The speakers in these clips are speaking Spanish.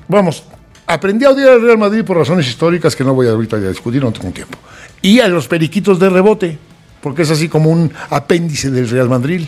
vamos, aprendí a odiar al Real Madrid por razones históricas que no voy ahorita a discutir, no tengo tiempo. Y a los periquitos de rebote, porque es así como un apéndice del Real Madrid.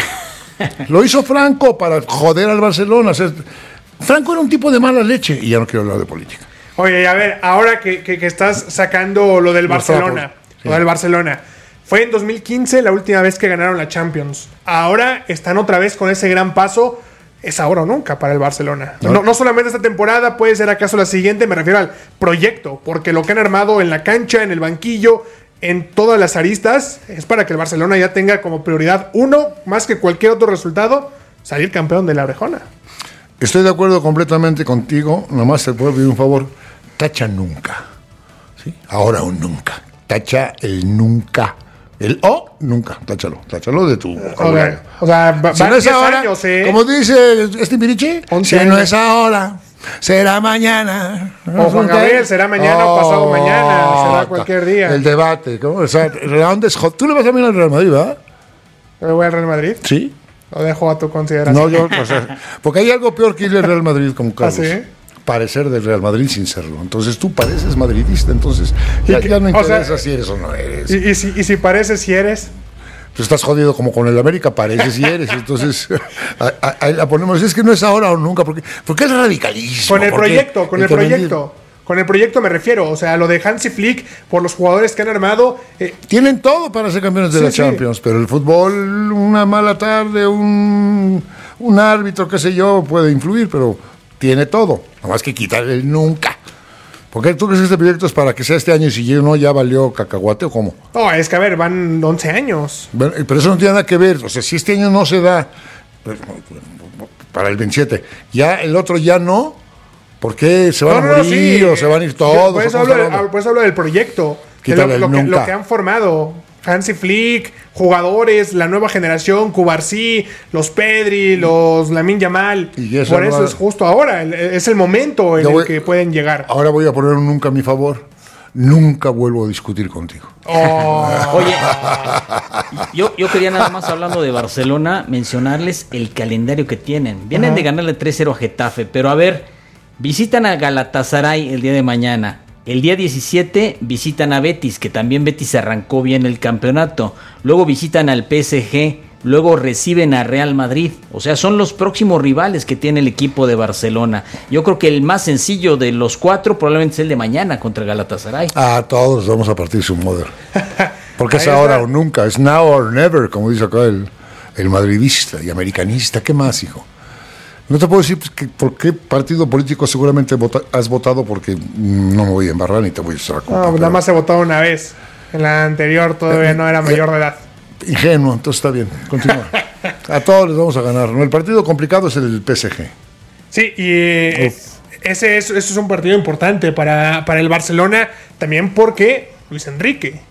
Lo hizo Franco para joder al Barcelona. O sea, Franco era un tipo de mala leche, y ya no quiero hablar de política. Oye, a ver, ahora que estás sacando lo del Barcelona, lo del Barcelona, fue en 2015 la última vez que ganaron la Champions. Ahora están otra vez con ese gran paso. Es ahora o nunca para el Barcelona. No solamente esta temporada, puede ser acaso la siguiente, me refiero al proyecto, porque lo que han armado en la cancha, en el banquillo, en todas las aristas, es para que el Barcelona ya tenga como prioridad uno, más que cualquier otro resultado, salir campeón de la Orejona. Estoy de acuerdo completamente contigo, nomás te puedo pedir un favor, tacha nunca. ¿Sí? Ahora o nunca. Tacha el nunca. El O, nunca, táchalo de tu vocabulario. O sea, si no es ahora, años, como dice Mirichi, si años. no es ahora, será mañana. O Juan Gabriel, será mañana o pasado mañana, será cualquier día. El debate, ¿cómo? O sea, tú le vas a mirar al Real Madrid, ¿verdad? ¿Me voy al Real Madrid? Sí. Lo dejo a tu consideración. No, o sea, porque hay algo peor que ir al Real Madrid como Carlos. ¿Ah, sí? Parecer del Real Madrid sin serlo. Entonces tú pareces madridista, entonces ya no interesa si eres o no eres. ¿Y si pareces si eres? Pues estás jodido como con el América, pareces si eres. Entonces ahí la ponemos. Es que no es ahora o nunca. ¿Por qué el radicalismo? Con el proyecto me refiero. O sea, lo de Hansi Flick, por los jugadores que han armado. Tienen todo para ser campeones de la Champions, pero el fútbol, una mala tarde, un árbitro, qué sé yo, puede influir, pero tiene todo. Nada más que quitar el nunca. ¿Por qué tú crees que este proyecto es para que sea este año y si no ya valió cacahuate o cómo? No, es que a ver, van 11 años. Pero eso no tiene nada que ver. O sea, si este año no se da para el 27, ya el otro ya no, ¿por qué se van a morir o se van a ir todos? Pues hablo del proyecto, de lo que han formado. Hansi Flick, jugadores, la nueva generación, Cubarsí, los Pedri, los Lamine Yamal. Por eso es justo ahora, es el momento en el que pueden llegar. Ahora voy a poner un nunca a mi favor. Nunca vuelvo a discutir contigo. Oye, yo quería nada más, hablando de Barcelona, mencionarles el calendario que tienen. Vienen de ganarle 3-0 a Getafe, pero a ver, visitan a Galatasaray el día de mañana. El día 17 visitan a Betis, que también Betis arrancó bien el campeonato. Luego visitan al PSG, luego reciben a Real Madrid. O sea, son los próximos rivales que tiene el equipo de Barcelona. Yo creo que el más sencillo de los cuatro probablemente es el de mañana contra Galatasaray. A todos vamos a partir su modelo. Porque es ahora o nunca, es now or never, como dice acá el madridista y americanista. ¿Qué más, hijo? No te puedo decir por qué partido político seguramente has votado, porque no me voy a embarrar ni te voy a usar. No, nada más he votado una vez. En la anterior todavía no era mayor de edad. Ingenuo, entonces está bien. Continúa. A todos les vamos a ganar. No, el partido complicado es el PSG. Sí, y ese es un partido importante para el Barcelona, también porque Luis Enrique,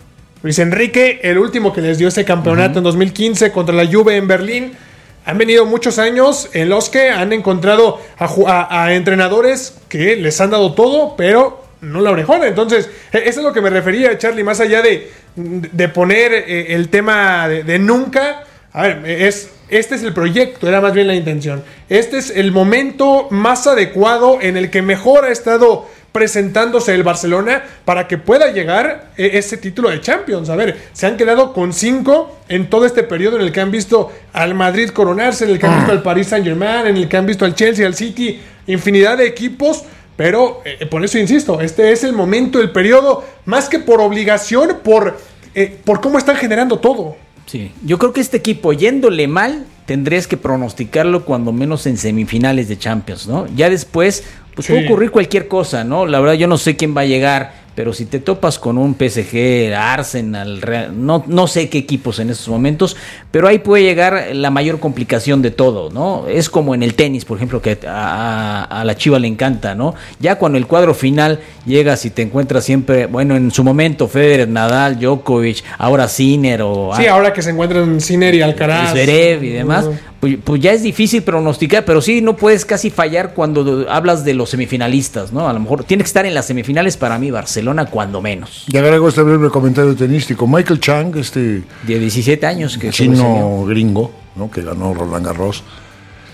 el último que les dio ese campeonato en 2015 contra la Juve en Berlín. Han venido muchos años en los que han encontrado a entrenadores que les han dado todo, pero no la orejona. Entonces, eso es lo que me refería, Charlie, más allá de poner el tema de nunca. A ver, este es el proyecto, era más bien la intención. Este es el momento más adecuado en el que mejor ha estado presentándose el Barcelona para que pueda llegar ese título de Champions. A ver, se han quedado con 5 en todo este periodo en el que han visto al Madrid coronarse, en el que han visto al Paris Saint-Germain, en el que han visto al Chelsea, al City, infinidad de equipos, pero por eso insisto, este es el momento, el periodo, más que por obligación, por cómo están generando todo. Sí, yo creo que este equipo, yéndole mal, tendrías que pronosticarlo cuando menos en semifinales de Champions, ¿no? Ya después, pues puede ocurrir cualquier cosa, ¿no? La verdad yo no sé quién va a llegar, pero si te topas con un PSG, Arsenal, Real, no sé qué equipos en estos momentos, pero ahí puede llegar la mayor complicación de todo, ¿no? Es como en el tenis, por ejemplo, que a la Chiva le encanta, ¿no? Ya cuando el cuadro final llegas y te encuentras siempre, bueno, en su momento Federer, Nadal, Djokovic, ahora Sinner o... Sí, ahora que se encuentran Sinner y Alcaraz. Zverev y demás, pues ya es difícil pronosticar, pero sí no puedes casi fallar cuando hablas de los semifinalistas, ¿no? A lo mejor tiene que estar en las semifinales para mí Barcelona cuando menos. Y agrego este breve comentario tenístico. Michael Chang, de 17 años, que chino gringo, ¿no? Que ganó Roland Garros,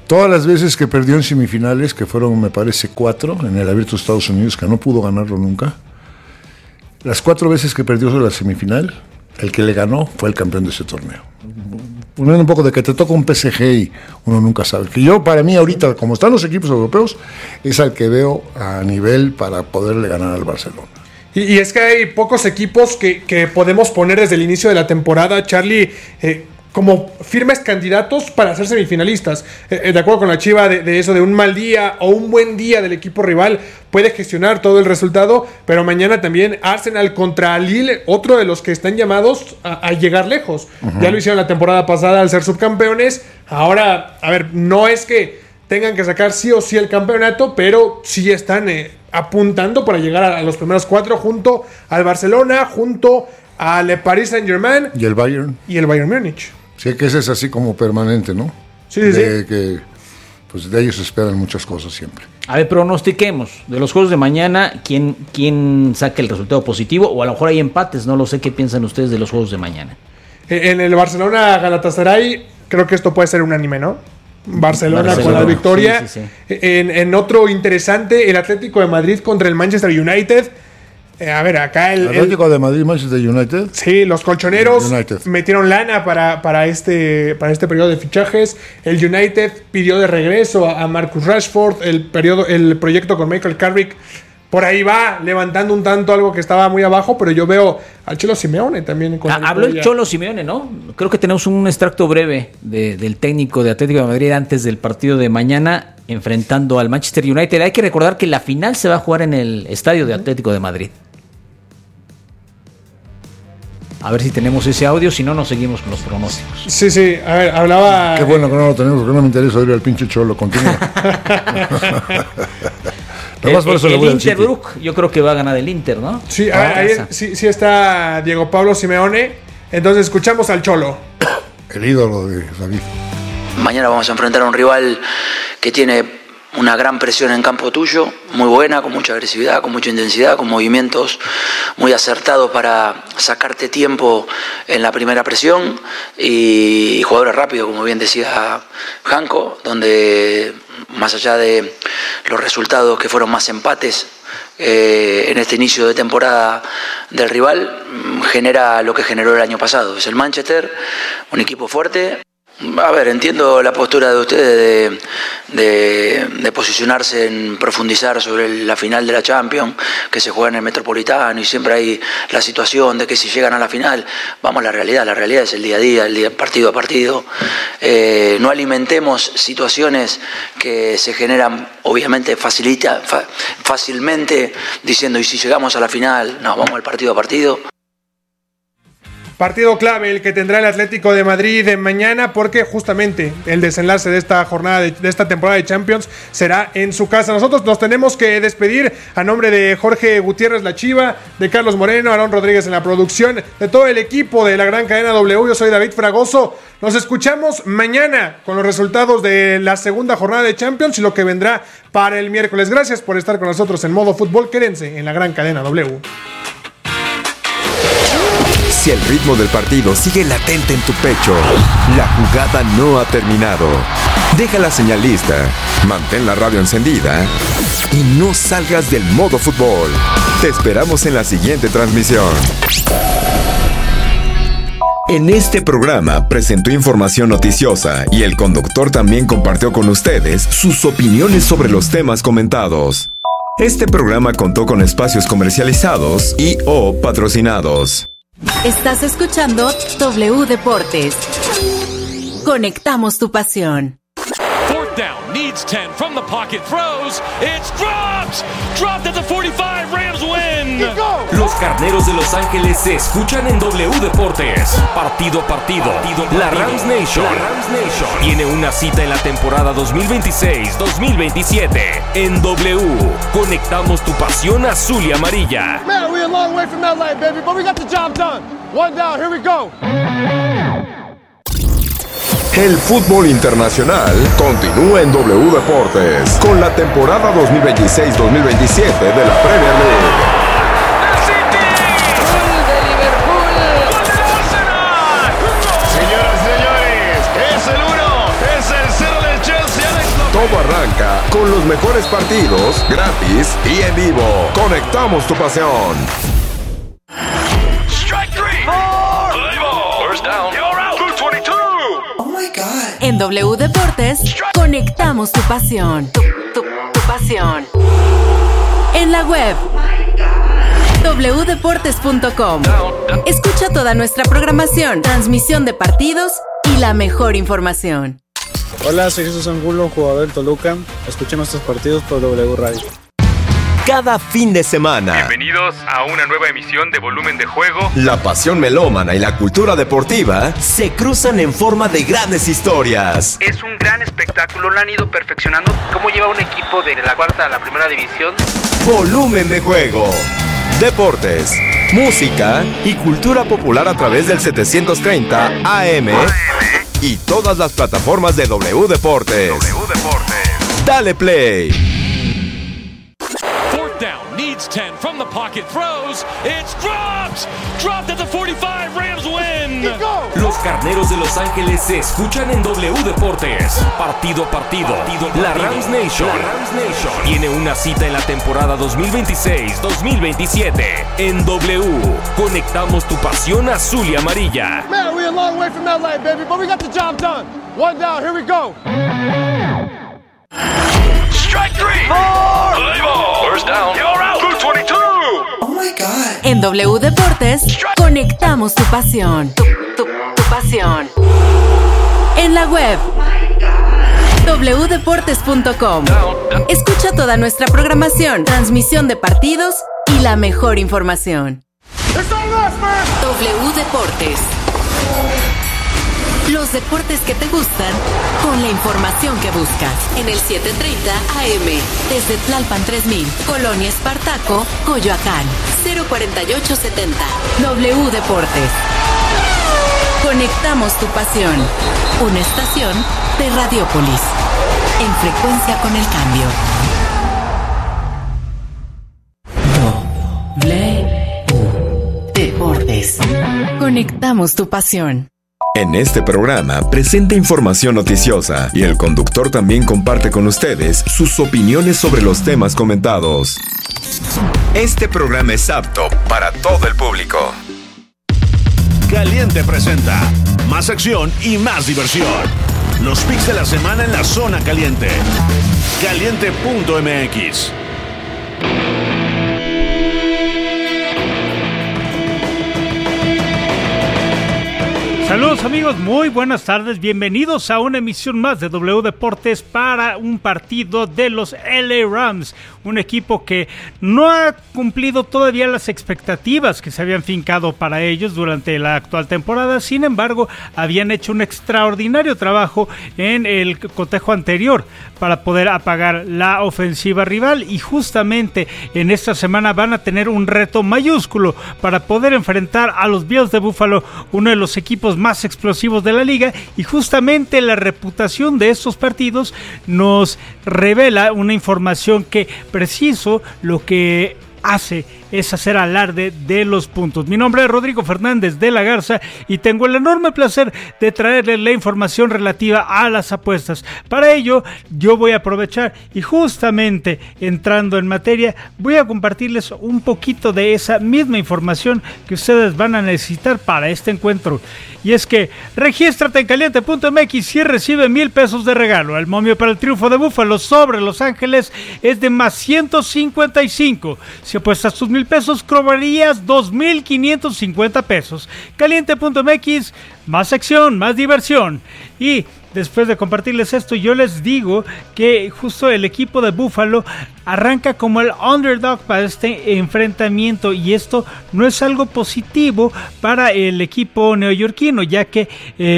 Todas las veces que perdió en semifinales, que fueron, me parece, 4 en el Abierto de Estados Unidos, que no pudo ganarlo nunca, las 4 veces que perdió la semifinal, el que le ganó fue el campeón de ese torneo. Poniendo un poco de que te toca un PSG y uno nunca sabe. Que yo, para mí, ahorita, como están los equipos europeos, es al que veo a nivel para poderle ganar al Barcelona. Y es que hay pocos equipos que podemos poner desde el inicio de la temporada, Charlie, como firmes candidatos para ser semifinalistas. De acuerdo con la Chiva de eso, de un mal día o un buen día del equipo rival, puede gestionar todo el resultado, pero mañana también Arsenal contra Lille, otro de los que están llamados a llegar lejos. Uh-huh. Ya lo hicieron la temporada pasada al ser subcampeones. Ahora, a ver, no es que tengan que sacar sí o sí el campeonato, pero sí están apuntando para llegar a los primeros 4 junto al Barcelona, junto al Paris Saint-Germain y el Bayern Múnich. Sí, que ese es así como permanente, ¿no? Sí. Que, pues de ellos esperan muchas cosas siempre. A ver, pronostiquemos de los juegos de mañana, ¿quién saque el resultado positivo? O a lo mejor hay empates, no lo sé, ¿qué piensan ustedes de los juegos de mañana? En el Barcelona-Galatasaray, creo que esto puede ser unánime, ¿no? Barcelona con la victoria. Sí. En otro interesante, el Atlético de Madrid contra el Manchester United. A ver, acá el Atlético de Madrid, Manchester United. Sí, los colchoneros United metieron lana para este periodo de fichajes. El United pidió de regreso a Marcus Rashford. El proyecto con Michael Carrick por ahí va levantando un tanto algo que estaba muy abajo, pero yo veo al Cholo Simeone también. Habló el Cholo Simeone, ¿no? Creo que tenemos un extracto breve del técnico de Atlético de Madrid antes del partido de mañana enfrentando al Manchester United. Hay que recordar que la final se va a jugar en el estadio de Atlético de Madrid. A ver si tenemos ese audio, si no, nos seguimos con los pronósticos. Sí, a ver, hablaba... Qué bueno que no lo tenemos, porque no me interesa oír al pinche Cholo, continúa. El Interbrook, yo creo que va a ganar el Inter, ¿no? Sí, ahí sí está Diego Pablo Simeone, entonces escuchamos al Cholo. El ídolo de David. Mañana vamos a enfrentar a un rival que tiene una gran presión en campo tuyo, muy buena, con mucha agresividad, con mucha intensidad, con movimientos muy acertados para sacarte tiempo en la primera presión y jugadores rápidos, como bien decía Janko, donde más allá de los resultados que fueron más empates en este inicio de temporada del rival, genera lo que generó el año pasado. Es el Manchester, un equipo fuerte. A ver, entiendo la postura de ustedes de posicionarse en profundizar sobre la final de la Champions, que se juega en el Metropolitano y siempre hay la situación de que si llegan a la final, vamos a la realidad es el día a día, el día partido a partido. No alimentemos situaciones que se generan, obviamente, fácilmente diciendo, y si llegamos a la final, no, vamos al partido a partido. Partido clave el que tendrá el Atlético de Madrid mañana, porque justamente el desenlace de esta jornada, de esta temporada de Champions, será en su casa. Nosotros nos tenemos que despedir a nombre de Jorge Gutiérrez La Chiva, de Carlos Moreno, Aarón Rodríguez en la producción, de todo el equipo de la gran cadena W. Yo soy David Fragoso. Nos escuchamos mañana con los resultados de la segunda jornada de Champions y lo que vendrá para el miércoles. Gracias por estar con nosotros en Modo Fútbol. Quédense en la gran cadena W. Si el ritmo del partido sigue latente en tu pecho, la jugada no ha terminado. Deja la señal lista, mantén la radio encendida y no salgas del Modo Fútbol. Te esperamos en la siguiente transmisión. En este programa presentó información noticiosa y el conductor también compartió con ustedes sus opiniones sobre los temas comentados. Este programa contó con espacios comercializados y o patrocinados. Estás escuchando W Deportes. Conectamos tu pasión. Fourth down, needs 10 from the pocket, throws, it's dropped! Dropped at the 45, Rams win! Los Carneros de Los Ángeles se escuchan en W Deportes. Partido a partido, la Rams Nation tiene una cita en la temporada 2026-2027. En W, conectamos tu pasión azul y amarilla. Man, we're a long way from LA, baby, but we got the job done. One down, here we go. El fútbol internacional continúa en W Deportes con la temporada 2026-2027 de la Premier League. Señoras y señores, es el 1, es el 0 del Chelsea. Todo arranca con los mejores partidos, gratis y en vivo. Conectamos tu pasión. Strike three. Play ball. First down. You're out. 222. Oh my God. En W Deportes, conectamos tu pasión. Tu pasión. En la web wdeportes.com. Escucha toda nuestra programación, transmisión de partidos y la mejor información. Hola, soy Jesús Angulo, jugador del Toluca. Escuchen nuestros partidos por W Radio. Cada fin de semana. Bienvenidos a una nueva emisión de Volumen de Juego. La pasión melómana y la cultura deportiva se cruzan en forma de grandes historias. Es un gran espectáculo, lo han ido perfeccionando. ¿Cómo lleva un equipo de la cuarta a la primera división? Volumen de Juego. Deportes, música y cultura popular a través del 730 AM y todas las plataformas de W Deportes. Dale play. Fourth down, needs 10 from the pocket, throws, it's dropped at the 45, Rams win. Los Carneros de Los Ángeles se escuchan en W Deportes. Partido a partido. La Rams Nation tiene una cita en la temporada 2026-2027. En W, conectamos tu pasión azul y amarilla. Man, we're a long way from LA, baby, but we got the job done. One down, here we go. Strike three. Play ball. First down. You're out. 222. Oh my God. En W Deportes, conectamos tu pasión. Tu pasión. En la web wdeportes.com. Escucha toda nuestra programación, transmisión de partidos y la mejor información. W Deportes. Los deportes que te gustan con la información que buscas. En el 730 AM. Desde Tlalpan 3000. Colonia Espartaco, Coyoacán. 04870. W Deportes. Conectamos tu pasión. Una estación de Radiopolis. En frecuencia con el cambio. W Deportes. Conectamos tu pasión. En este programa presenta información noticiosa y el conductor también comparte con ustedes sus opiniones sobre los temas comentados. Este programa es apto para todo el público. Caliente presenta más acción y más diversión. Los picks de la semana en la zona caliente. Caliente.mx. Saludos amigos, muy buenas tardes, bienvenidos a una emisión más de W Deportes para un partido de los LA Rams, un equipo que no ha cumplido todavía las expectativas que se habían fincado para ellos durante la actual temporada. Sin embargo, habían hecho un extraordinario trabajo en el cotejo anterior para poder apagar la ofensiva rival, y justamente en esta semana van a tener un reto mayúsculo para poder enfrentar a los Bills de Buffalo, uno de los equipos más explosivos de la liga, y justamente la reputación de estos partidos nos revela una información que preciso lo que hace es hacer alarde de los puntos. Mi nombre es Rodrigo Fernández de la Garza y tengo el enorme placer de traerles la información relativa a las apuestas. Para ello, yo voy a aprovechar y justamente entrando en materia, voy a compartirles un poquito de esa misma información que ustedes van a necesitar para este encuentro. Y es que regístrate en caliente.mx y recibe $1,000 de regalo. El momio para el triunfo de Buffalo sobre Los Ángeles es de más 155. Si apuestas tus $1,000, cobrarías $2,550. Caliente.mx, más acción, más diversión. Y después de compartirles esto, yo les digo que justo el equipo de Buffalo arranca como el underdog para este enfrentamiento, y esto no es algo positivo para el equipo neoyorquino, ya que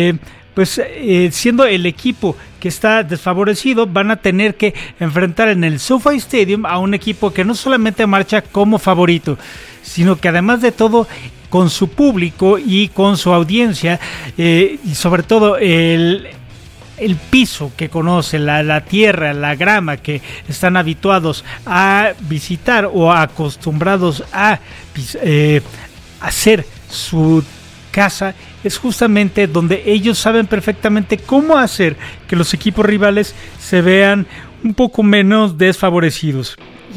siendo el equipo que está desfavorecido, van a tener que enfrentar en el SoFi Stadium a un equipo que no solamente marcha como favorito, sino que además de todo, con su público y con su audiencia, y sobre todo el piso que conoce, la tierra, la grama que están habituados a visitar o acostumbrados a hacer su casa es justamente donde ellos saben perfectamente cómo hacer que los equipos rivales se vean un poco menos desfavorecidos.